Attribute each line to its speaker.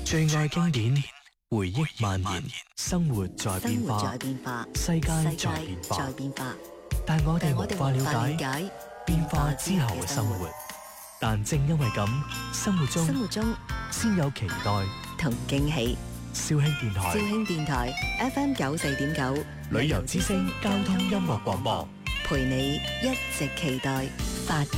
Speaker 1: 最愛經典，回憶蔓延，生活在變化，世界在變化，但我哋無法了解變化之後嘅生活。但正因為咁，生活中先有期待
Speaker 2: 同驚喜。
Speaker 1: 肇慶電台
Speaker 2: FM 94.9
Speaker 1: 旅遊之聲交通音樂廣播，
Speaker 2: 陪你一直期待發